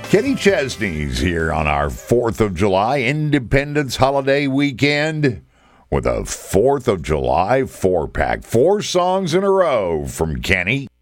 Kenny Chesney's here on our 4th of July Independence Holiday Weekend with a 4th of July 4-pack. 4 songs in a row from Kenny.